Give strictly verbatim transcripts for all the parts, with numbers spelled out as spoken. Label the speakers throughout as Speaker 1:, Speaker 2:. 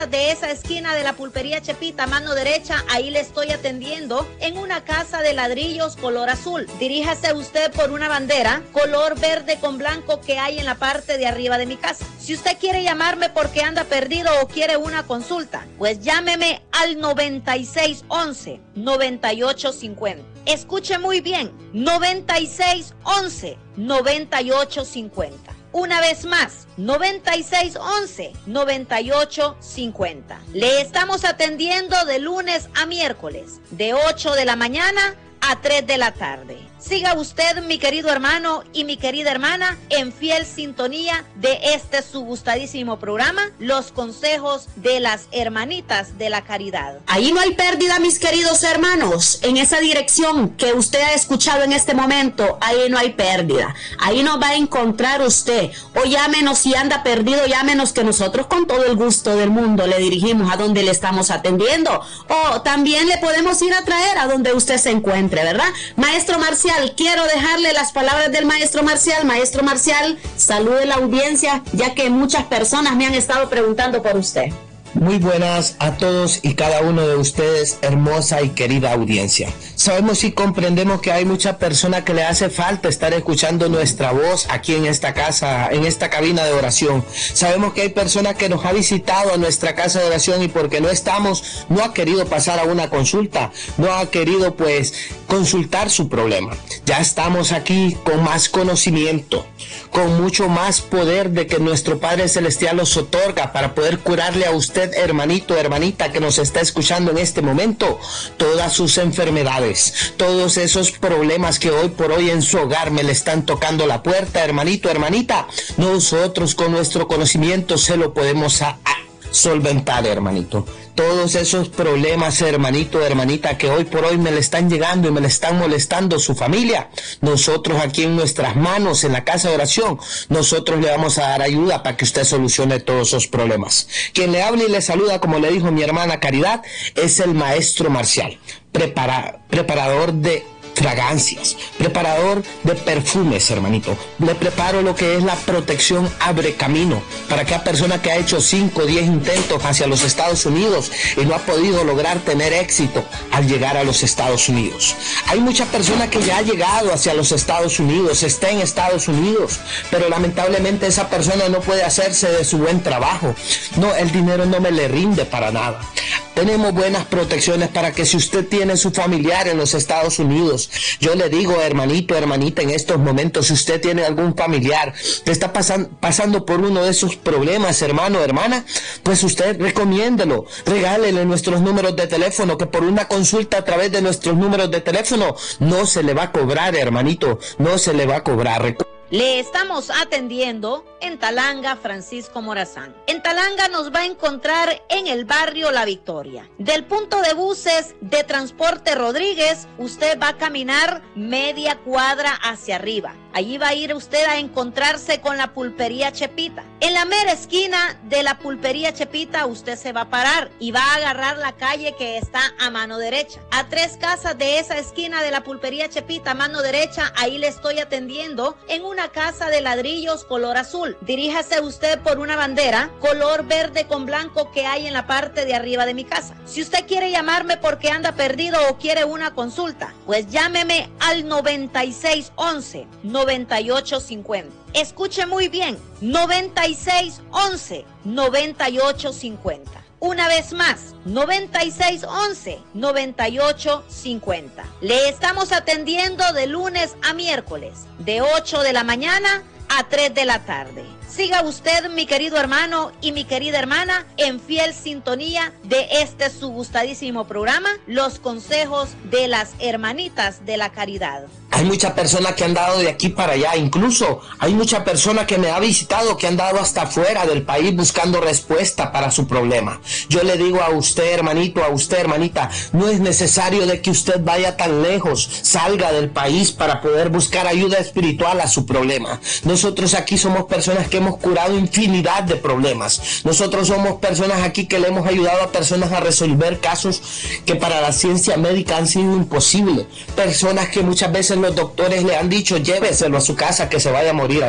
Speaker 1: de esa esquina de la pulpería Chepita, mano derecha, ahí le estoy atendiendo en una casa de ladrillos color azul. Diríjase usted por una bandera color verde con blanco que hay en la parte de arriba de mi casa. Si usted quiere llamarme porque anda perdido o quiere una consulta, pues llámeme al noventa y seis once, noventa y ocho cincuenta. Escuche muy bien, noventa y seis once, noventa y ocho cincuenta. Una vez más, noventa y seis once, noventa y ocho cincuenta. Le estamos atendiendo de lunes a miércoles, de ocho de la mañana a tres de la tarde. Siga usted, mi querido hermano y mi querida hermana, en fiel sintonía de este su gustadísimo programa, Los Consejos de las Hermanitas de la Caridad.
Speaker 2: Ahí no hay pérdida, mis queridos hermanos. En esa dirección que usted ha escuchado en este momento, ahí no hay pérdida. Ahí nos va a encontrar usted. O llámenos si anda perdido, llámenos que nosotros con todo el gusto del mundo le dirigimos a donde le estamos atendiendo. O también le podemos ir a traer a donde usted se encuentre, ¿verdad? Maestro Marcial, quiero dejarle las palabras del maestro Marcial. Maestro Marcial, salude la audiencia, ya que muchas personas me han estado preguntando por usted.
Speaker 3: Muy buenas a todos y cada uno de ustedes, hermosa y querida audiencia. Sabemos y comprendemos que hay muchas personas que le hace falta estar escuchando nuestra voz aquí en esta casa, en esta cabina de oración. Sabemos que hay personas que nos ha visitado a nuestra casa de oración y porque no estamos, no ha querido pasar a una consulta, no ha querido pues consultar su problema. Ya estamos aquí con más conocimiento, con mucho más poder de que nuestro Padre Celestial nos otorga para poder curarle a usted, hermanito, hermanita que nos está escuchando en este momento, todas sus enfermedades, todos esos problemas que hoy por hoy en su hogar me le están tocando la puerta, hermanito, hermanita, nosotros con nuestro conocimiento se lo podemos a, a solventar, hermanito. Todos esos problemas, hermanito, hermanita, que hoy por hoy me le están llegando y me le están molestando su familia, nosotros aquí en nuestras manos, en la casa de oración, nosotros le vamos a dar ayuda para que usted solucione todos esos problemas. Quien le habla y le saluda, como le dijo mi hermana Caridad, es el maestro Marcial, prepara, preparador de fragancias, preparador de perfumes, hermanito. Le preparo lo que es la protección Abre Camino para aquella persona que ha hecho cinco o diez intentos hacia los Estados Unidos y no ha podido lograr tener éxito al llegar a los Estados Unidos. Hay muchas personas que ya ha llegado hacia los Estados Unidos, está en Estados Unidos, pero lamentablemente esa persona no puede hacerse de su buen trabajo. No, el dinero no me le rinde para nada. Tenemos buenas protecciones para que si usted tiene su familiar en los Estados Unidos, yo le digo, hermanito, hermanita, en estos momentos, si usted tiene algún familiar que está pasan, pasando por uno de esos problemas, hermano, hermana, pues usted recomiéndelo, regálele nuestros números de teléfono, que por una consulta a través de nuestros números de teléfono no se le va a cobrar, hermanito, no se le va a cobrar.
Speaker 1: Le estamos atendiendo en Talanga, Francisco Morazán. En Talanga nos va a encontrar en el barrio La Victoria. Del punto de buses de Transporte Rodríguez, usted va a caminar media cuadra hacia arriba. Allí va a ir usted a encontrarse con la pulpería Chepita. En la mera esquina de la pulpería Chepita, usted se va a parar y va a agarrar la calle que está a mano derecha. A tres casas de esa esquina de la pulpería Chepita, a mano derecha, ahí le estoy atendiendo en una casa de ladrillos color azul. Diríjase usted por una bandera color verde con blanco que hay en la parte de arriba de mi casa. Si usted quiere llamarme porque anda perdido o quiere una consulta, pues llámeme al noventa y seis once, noventa y ocho cincuenta. Escuche muy bien, noventa y seis once, noventa y ocho cincuenta. Una vez más, noventa y seis once, noventa y ocho cincuenta. Le estamos atendiendo de lunes a miércoles, de ocho de la mañana a tres de la tarde. Siga usted, mi querido hermano y mi querida hermana, en fiel sintonía de este su gustadísimo programa, Los Consejos de las Hermanitas de la Caridad.
Speaker 3: Hay muchas personas que han dado de aquí para allá, incluso hay muchas personas que me han visitado que han dado hasta fuera del país buscando respuesta para su problema. Yo le digo a usted, hermanito, a usted, hermanita, no es necesario de que usted vaya tan lejos, salga del país para poder buscar ayuda espiritual a su problema. Nosotros aquí somos personas que hemos curado infinidad de problemas. Nosotros somos personas aquí que le hemos ayudado a personas a resolver casos que para la ciencia médica han sido imposibles. Personas que muchas veces los doctores le han dicho, lléveselo a su casa que se vaya a morir allá.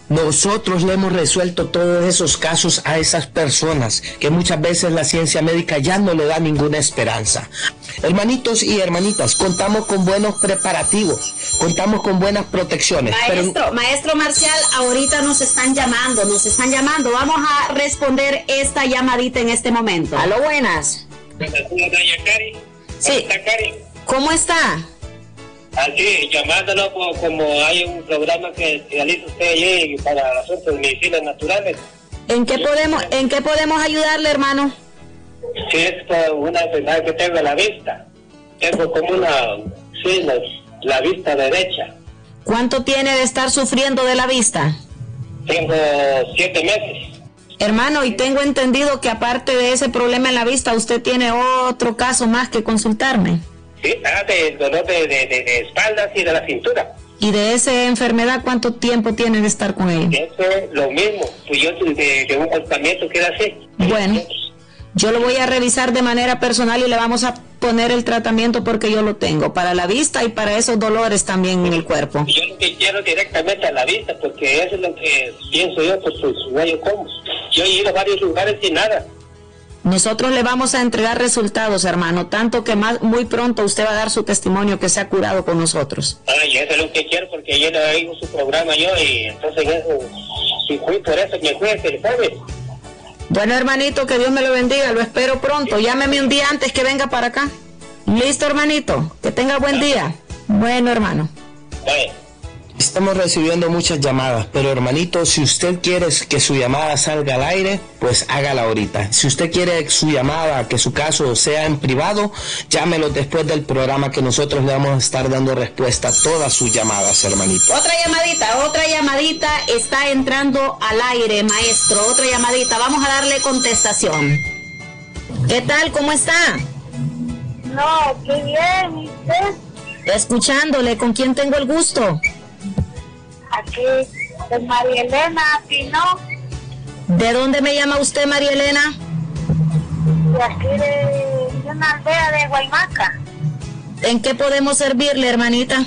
Speaker 3: Nosotros le hemos resuelto todos esos casos a esas personas que muchas veces la ciencia médica ya no le da ninguna esperanza. Hermanitos y hermanitas, contamos con buenos preparativos, contamos con buenas protecciones.
Speaker 2: Maestro,
Speaker 3: pero...
Speaker 2: maestro Marcial, ahorita nos están llamando, nos están llamando. Vamos a responder esta llamadita en este momento. Aló, buenas. Sí. ¿Cómo está?
Speaker 4: Así, llamándolo por, como hay un programa que realiza usted allí para asuntos de medicinas naturales.
Speaker 2: ¿En qué podemos, en qué podemos ayudarle, hermano?
Speaker 4: Sí, es por una enfermedad que tengo en la vista. Tengo como una, sí, la, la vista derecha.
Speaker 2: ¿Cuánto tiene de estar sufriendo de la vista?
Speaker 4: Tengo siete meses.
Speaker 2: Hermano, y tengo entendido que aparte de ese problema en la vista, usted tiene otro caso más que consultarme.
Speaker 4: Sí, ah, de dolor de, de, de, de espaldas y de la cintura.
Speaker 2: ¿Y de esa enfermedad cuánto tiempo tiene de estar con ella?
Speaker 4: Eso es lo mismo. Pues yo de, de un tratamiento que era así.
Speaker 2: Bueno, yo lo voy a revisar de manera personal y le vamos a poner el tratamiento porque yo lo tengo, para la vista y para esos dolores también en el cuerpo.
Speaker 4: Yo lo que quiero directamente a la vista, porque eso es lo que pienso yo, pues, pues no hay cómo. Yo he ido a varios lugares sin nada.
Speaker 2: Nosotros le vamos a entregar resultados, hermano, tanto que más, muy pronto usted va a dar su testimonio que se ha curado con nosotros.
Speaker 4: Ah, y eso es lo que quiero, porque ayer le oigo su programa yo, y entonces eso, si fui por eso, me fui el jueves.
Speaker 2: Bueno, hermanito, que Dios me lo bendiga, lo espero pronto. Llámeme un día antes que venga para acá. Listo, hermanito, que tenga buen día. Bueno, hermano.
Speaker 4: Bye.
Speaker 3: Estamos recibiendo muchas llamadas, pero hermanito, si usted quiere que su llamada salga al aire, pues hágala ahorita. Si usted quiere su llamada, que su caso sea en privado, llámelo después del programa, que nosotros le vamos a estar dando respuesta a todas sus llamadas, hermanito.
Speaker 2: Otra llamadita, otra llamadita está entrando al aire, maestro. Otra llamadita, vamos a darle contestación. ¿Qué tal? ¿Cómo está?
Speaker 5: No, qué bien, ¿y usted?
Speaker 2: Escuchándole, ¿con quién tengo el gusto?
Speaker 5: Aquí, de María Elena Pino.
Speaker 2: ¿De dónde me llama usted, María Elena?
Speaker 5: De aquí de, de una aldea de Guaymaca.
Speaker 2: ¿En qué podemos servirle, hermanita?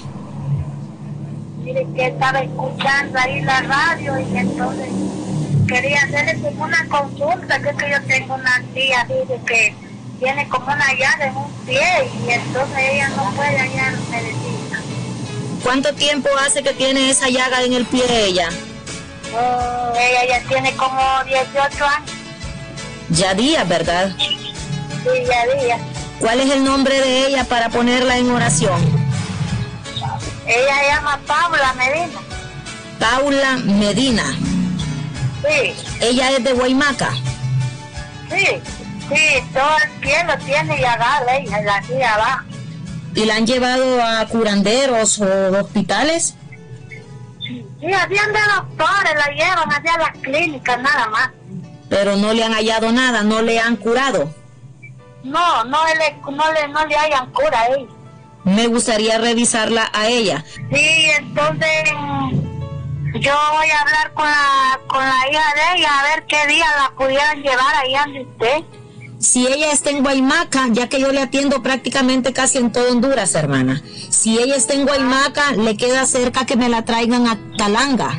Speaker 5: Mire que estaba escuchando ahí la radio y entonces quería hacerle como una consulta, que es que yo tengo una tía, dice que tiene como una llaga en un pie y entonces ella no puede hallar medicina.
Speaker 2: ¿Cuánto tiempo hace que tiene esa llaga en el pie ella?
Speaker 5: Mm, ella ya tiene como dieciocho años.
Speaker 2: Ya días, ¿verdad?
Speaker 5: Sí, ya días.
Speaker 2: ¿Cuál es el nombre de ella para ponerla en oración?
Speaker 5: Ella se llama Paula Medina.
Speaker 2: Paula Medina.
Speaker 5: Sí.
Speaker 2: ¿Ella es de Guaymaca?
Speaker 5: Sí, sí, todo el pie lo tiene llagado ella, la aquí abajo.
Speaker 2: ¿Y la han llevado a curanderos o hospitales?
Speaker 5: Sí, habían de doctores, la llevan hacia las clínicas nada más.
Speaker 2: Pero no le han hallado nada, no le han curado.
Speaker 5: No, no le, no le, no le hayan cura a ella.
Speaker 2: Me gustaría revisarla a ella.
Speaker 5: Sí, entonces yo voy a hablar con la, con la hija de ella a ver qué día la pudieran llevar ahí ante usted.
Speaker 2: Si ella está en Guaymaca, ya que yo le atiendo prácticamente casi en todo Honduras, hermana. Si ella está en Guaymaca, le queda cerca que me la traigan a Talanga.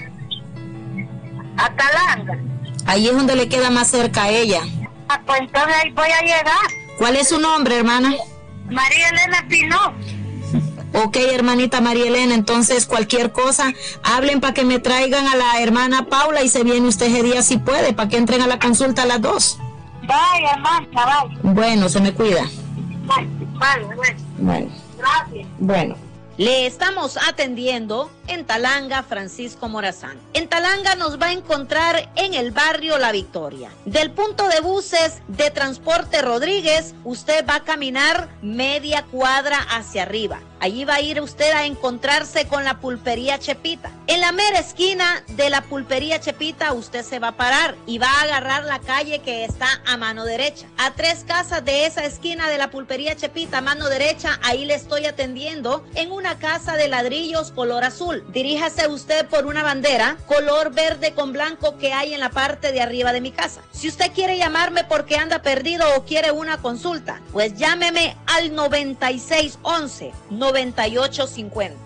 Speaker 5: ¿A Talanga?
Speaker 2: Ahí es donde le queda más cerca a ella.
Speaker 5: Ah, pues entonces ahí voy a llegar.
Speaker 2: ¿Cuál es su nombre, hermana?
Speaker 5: María Elena Pino.
Speaker 2: Ok, hermanita María Elena, entonces cualquier cosa, hablen para que me traigan a la hermana Paula y se viene usted ese día si puede, para que entren a la consulta a las dos.
Speaker 5: Vaya, hermana, vaya.
Speaker 2: Bueno, se me cuida.
Speaker 5: Vale, vale, bueno.
Speaker 2: Bueno.
Speaker 5: Gracias.
Speaker 2: Bueno.
Speaker 1: Le estamos atendiendo en Talanga, Francisco Morazán. En Talanga nos va a encontrar en el barrio La Victoria. Del punto de buses de Transporte Rodríguez, usted va a caminar media cuadra hacia arriba. Allí va a ir usted a encontrarse con la pulpería Chepita. En la mera esquina de la pulpería Chepita usted se va a parar y va a agarrar la calle que está a mano derecha. A tres casas de esa esquina de la pulpería Chepita a mano derecha, ahí le estoy atendiendo en una casa de ladrillos color azul. Diríjase usted por una bandera color verde con blanco que hay en la parte de arriba de mi casa. Si usted quiere llamarme porque anda perdido o quiere una consulta, pues llámeme al noventa y seis once, noventa y ocho cincuenta.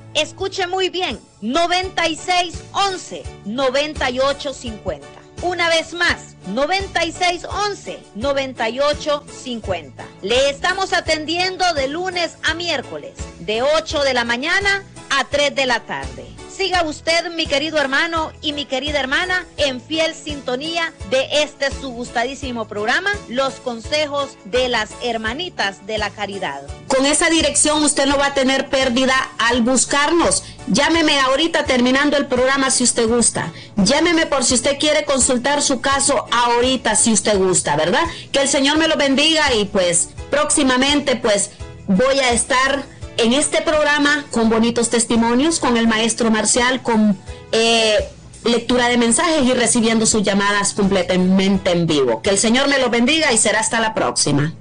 Speaker 1: Escuche muy bien, noventa y seis once, noventa y ocho cincuenta. Una vez más, noventa y seis once, noventa y ocho cincuenta. Le estamos atendiendo de lunes a miércoles, de ocho de la mañana a tres de la tarde. Siga usted, mi querido hermano y mi querida hermana, en fiel sintonía de este su gustadísimo programa, Los Consejos de las Hermanitas de la Caridad.
Speaker 2: Con esa dirección usted no va a tener pérdida al buscarnos. Llámeme ahorita terminando el programa si usted gusta. Llámeme por si usted quiere consultar su caso ahorita si usted gusta, ¿verdad? Que el Señor me lo bendiga y pues próximamente pues voy a estar en este programa con bonitos testimonios, con el maestro Marcial, con eh, lectura de mensajes y recibiendo sus llamadas completamente en vivo. Que el Señor me lo bendiga y será hasta la próxima.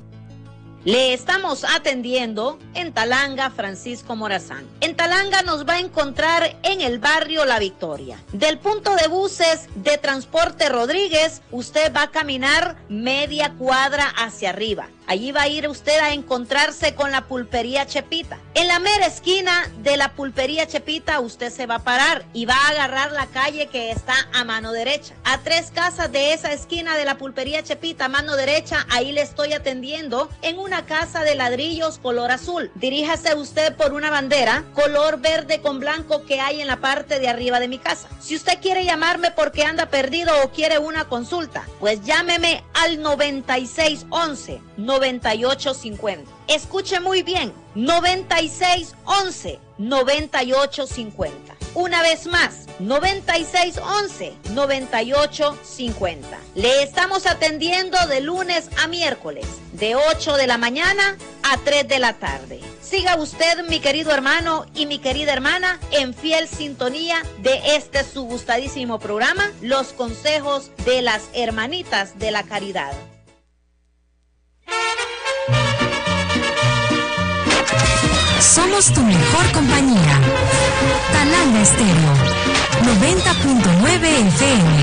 Speaker 1: Le estamos atendiendo en Talanga, Francisco Morazán. En Talanga nos va a encontrar en el barrio La Victoria. Del punto de buses de Transporte Rodríguez, usted va a caminar media cuadra hacia arriba. Allí va a ir usted a encontrarse con la pulpería Chepita. En la mera esquina de la pulpería Chepita usted se va a parar y va a agarrar la calle que está a mano derecha. A tres casas de esa esquina de la pulpería Chepita, a mano derecha, ahí le estoy atendiendo en una casa de ladrillos color azul. Diríjase usted por una bandera color verde con blanco que hay en la parte de arriba de mi casa. Si usted quiere llamarme porque anda perdido o quiere una consulta, pues llámeme al noventa y seis once, noventa y ocho cincuenta. Escuche muy bien, noventa y seis once, noventa y ocho cincuenta. Una vez más, noventa y seis once, noventa y ocho cincuenta. Le estamos atendiendo de lunes a miércoles, de ocho de la mañana a tres de la tarde. Siga usted, mi querido hermano y mi querida hermana, en fiel sintonía de este su gustadísimo programa, Los Consejos de las Hermanitas de la Caridad.
Speaker 6: Somos tu mejor compañía. Talanga Estéreo, noventa punto nueve F M.